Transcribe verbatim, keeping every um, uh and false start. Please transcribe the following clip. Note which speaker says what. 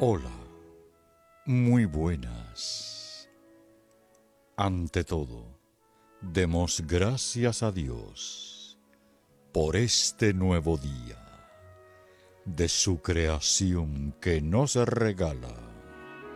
Speaker 1: Hola, muy buenas. Ante todo, demos gracias a Dios por este nuevo día de su creación que nos regala